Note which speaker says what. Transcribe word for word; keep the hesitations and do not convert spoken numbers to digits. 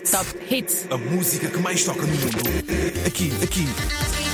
Speaker 1: Top Hits.
Speaker 2: A música que mais toca no mundo. Aqui, aqui.